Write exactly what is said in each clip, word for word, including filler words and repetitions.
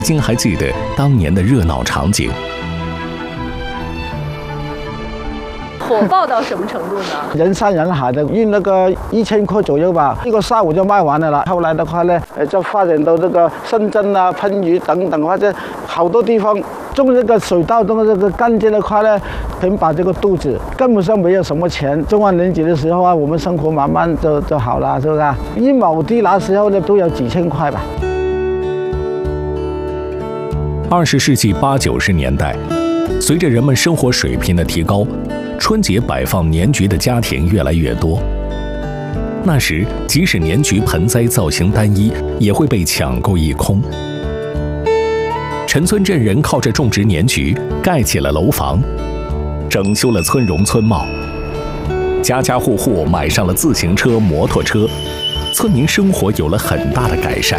竟还记得当年的热闹场景。 火爆到什么程度呢？ 人山人海的，运那个一千块左右吧，一个下午就卖完了了。后来的话呢，呃，就发展到这个深圳啊、番禺等等，或者好多地方种这个水稻，种这个干蔗的话呢，填饱这个肚子，根本上没有什么钱。中万年级的时候啊，我们生活慢慢就就好了，是不是？一亩地那时候呢，都有几千块吧。 二十世纪八九十年代，随着人们生活水平的提高，春节摆放年桔的家庭越来越多。那时，即使年桔盆栽造型单一，也会被抢购一空。陈村镇人靠着种植年桔，盖起了楼房，整修了村容村貌，家家户户买上了自行车、摩托车，村民生活有了很大的改善。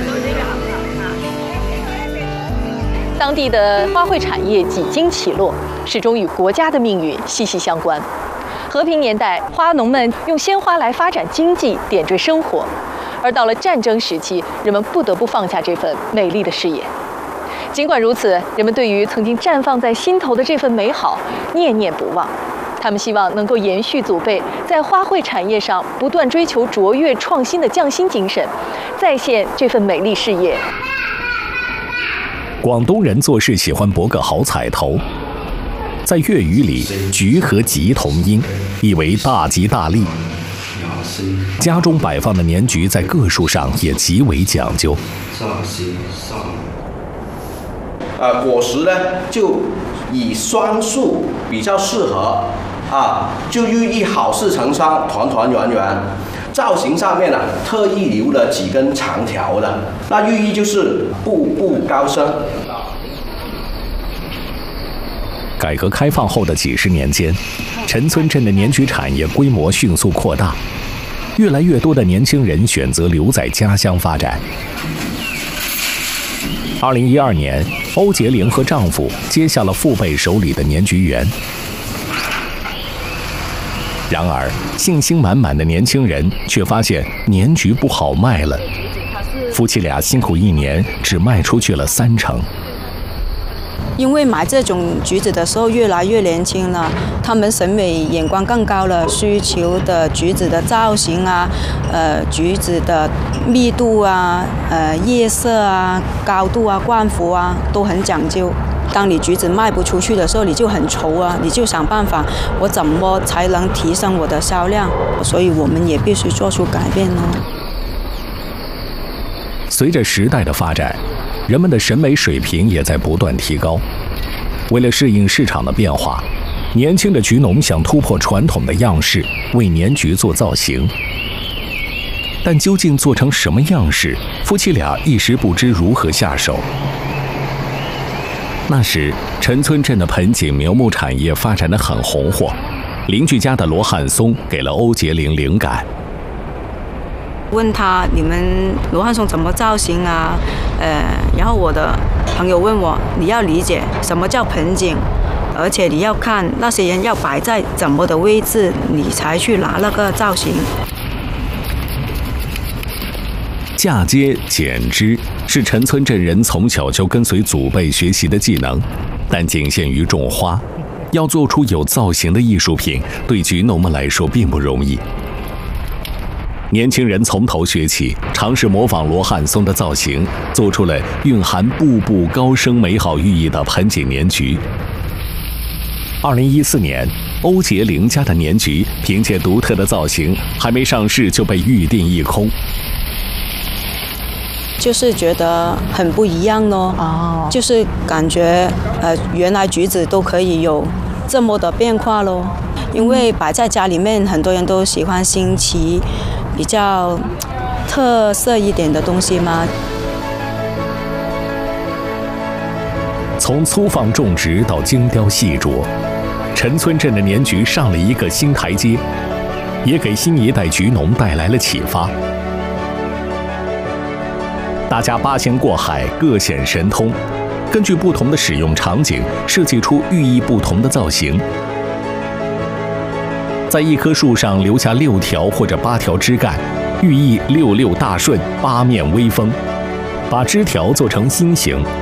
当地的花卉产业几经起落，始终与国家的命运息息相关。和平年代，花农们用鲜花来发展经济，点缀生活；而到了战争时期，人们不得不放下这份美丽的事业。尽管如此，人们对于曾经绽放在心头的这份美好念念不忘。他们希望能够延续祖辈在花卉产业上不断追求卓越创新的匠心精神，再现这份美丽事业。 广东人做事喜欢博个好彩头，在粤语里，桔和吉同音，意为大吉大利。家中摆放的年桔在个数上也极为讲究。 呃，果实呢就以双数比较适合，啊，就寓意好事成双，团团圆圆。造型上面呢、啊，特意留了几根长条的，那寓意就是步步高升。 改革开放后的几十年间，陈村镇的年桔产业规模迅速扩大，越来越多的年轻人选择留在家乡发展。二零一二年，欧洁玲和丈夫接下了父辈手里的年桔园。然而，信心满满的年轻人却发现年桔不好卖了。夫妻俩辛苦一年，只卖出去了三成。 因为买这种橘子的时候越来越年轻了，他们审美眼光更高了，需求的橘子的造型啊，呃，橘子的密度啊，呃，叶色啊，高度啊，冠幅啊，都很讲究。当你橘子卖不出去的时候，你就很愁啊，你就想办法，我怎么才能提升我的销量？所以我们也必须做出改变呢。 随着时代的发展，人们的审美水平也在不断提高。为了适应市场的变化，年轻的橘农想突破传统的样式，为年桔做造型。但究竟做成什么样式，夫妻俩一时不知如何下手。那时，陈村镇的盆景苗木产业发展得很红火，邻居家的罗汉松给了欧洁玲灵感。 问他你们罗汉松怎么造型啊？呃，然后我的朋友问我，你要理解什么叫盆景，而且你要看那些人要摆在怎么的位置，你才去拿那个造型。 嫁接剪枝是陈村镇人从小就跟随祖辈学习的技能，但仅限于种花。要做出有造型的艺术品，对橘农们来说并不容易。年轻人从头学起，尝试模仿罗汉松的造型，做出了蕴含步步高升美好寓意的盆景年桔。二零一四年，欧洁玲家的年桔凭借独特的造型，还没上市就被预定一空。 就是觉得很不一样咯，哦，就是感觉呃，原来橘子都可以有这么的变化咯。因为摆在家里面，很多人都喜欢新奇、比较特色一点的东西嘛。 从粗放种植到精雕细琢，陈村镇的年桔上了一个新台阶，也给新一代橘农带来了启发。大家八仙过海，各显神通，根据不同的使用场景，设计出寓意不同的造型。在一棵树上留下六条或者八条枝干，寓意六六大顺，八面威风。把枝条做成心形，